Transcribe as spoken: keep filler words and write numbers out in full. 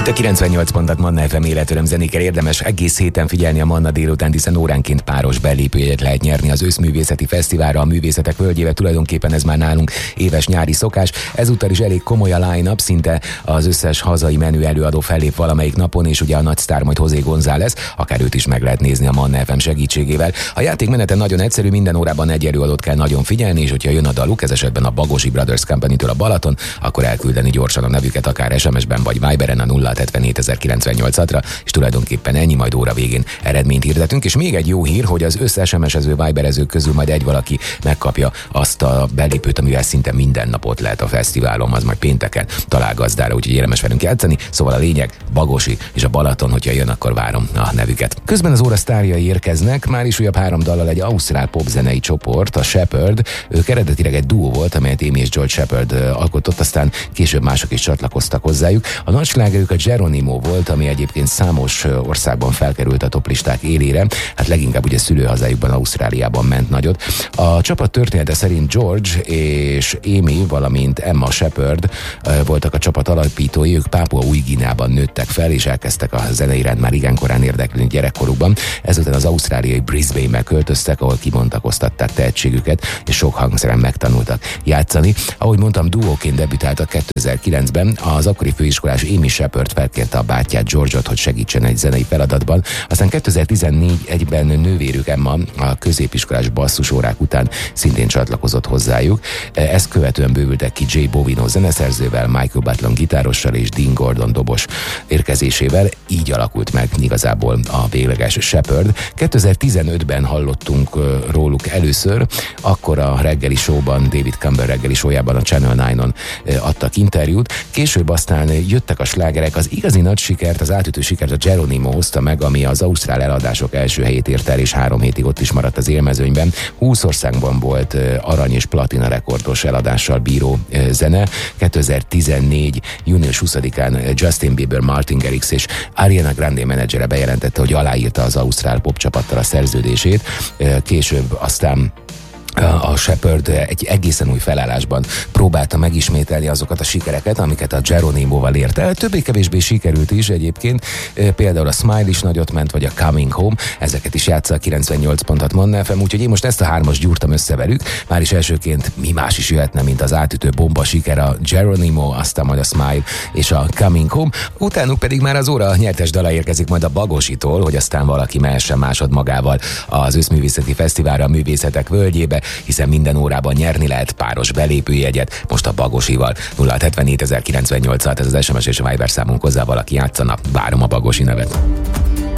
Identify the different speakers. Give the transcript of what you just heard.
Speaker 1: Itt a kilencvennyolc pontot Manna ef em életöröm zenékkel érdemes egész héten figyelni a Manna délután, hiszen óránként páros belépőjegyet lehet nyerni az Őszművészeti Fesztiválra, a Művészetek Völgyébe. Tulajdonképpen ez már nálunk éves nyári szokás. Ezúttal is elég komoly a line-up, szinte az összes hazai menő előadó fellép valamelyik napon, és ugye a nagy sztár majd José González, akár őt is meg lehet nézni a Manna ef em segítségével. A játékmenete nagyon egyszerű, minden órában egy előadót kell nagyon figyelni, és hogyha jön a daluk, ez esetben a Bagosi Brothers Company-től a Balaton, akkor elküldeni gyorsan a nevüket akár es em es-ben vagy Viberen a nulla hetvenhétezer-kilencvennyolcra, és tulajdonképpen ennyi, majd óra végén eredményt hirdetünk. És még egy jó hír, hogy az összes es em es-ező, Viberezők közül majd egy valaki megkapja azt a belépőt, amivel szinte minden napot lehet a fesztiválon, az majd pénteken talál gazdára, úgyhogy érdemes velünk játszani. Szóval a lényeg Bagosi és a Balaton, hogyha jön, akkor várom a nevüket. Közben az óra sztárjai érkeznek, már is újabb három dallal egy ausztrál popzenei csoport, a Shepherd. Ők eredetileg egy duó volt, amelyet Amy és George Shepherd alkotott, aztán később mások is csatlakoztak hozzájuk. A nagy slágerük a Geronimo volt, ami egyébként számos országban felkerült a toplisták élére, hát leginkább ugye szülőhazájukban, Ausztráliában ment nagyot. A csapat története szerint George és Amy, valamint Emma Shepherd voltak a csapat alapítói, ők Pápua Új-Guineában nőttek fel, és elkezdtek a zenei iránt már igen korán érdeklődni gyerekkorukban. Ezután az ausztráliai Brisbane-be költöztek, ahol kibontakoztatták tehetségüket, és sok hangszeren megtanultak játszani. Ahogy mondtam, duóként debütáltak kétezer-kilencben, az akkori főiskolás Amy Shepherd felkérte a bátyját, George-ot, hogy segítsen egy zenei feladatban. Aztán kétezer-tizennégy egyben nővérük Emma a középiskolás basszusórák után szintén csatlakozott hozzájuk. Ezt követően bővültek ki Jay Bovino zeneszerzővel, Michael Butler gitárossal és Dean Gordon dobos érkezésével. Így alakult meg igazából a végleges Shepherd. kétezer-tizenötben hallottunk róluk először, akkor a reggeli showban, David Campbell reggeli showjában, a Channel kilenc-on adtak interjút. Később aztán jöttek a slágerek. Az igazi nagy sikert, az átütő sikert a Geronimo hozta meg, ami az ausztrál eladások első helyét ért el, és három hétig ott is maradt az élmezőnyben. húsz országban volt arany és platina rekordos eladással bíró zene. kétezer-tizennégy június huszadikán Justin Bieber, Martin Garrix és Ariana Grande menedzsere bejelentette, hogy aláírta az ausztrál popcsapattal a szerződését. Később aztán a Shepherd egy egészen új felállásban próbálta megismételni azokat a sikereket, amiket a Geronimoval ért el. Többé-kevésbé sikerült is egyébként, például a Smile is nagyot ment, vagy a Coming Home, ezeket is játsza a kilencvennyolc pont hat Manna ef em, úgyhogy én most ezt a hármas gyúrtam össze velük. Már is elsőként mi más is jöhetne, mint az átütő bomba siker, a Geronimo, aztán majd a Smile és a Coming Home. Utánuk pedig már az óra nyertes dala érkezik majd a Bagositól, hogy aztán valaki mehessen másod magával az Őszművészeti Fesztiválra, a Művészetek Völgyébe, hiszen minden órában nyerni lehet páros belépőjegyet, most a Bagosival. nulla hetvenhétezer-kilencvennyolc, ez az es em es és a Viber számunk, hozzá valaki játszana. Várom a Bagosi nevet.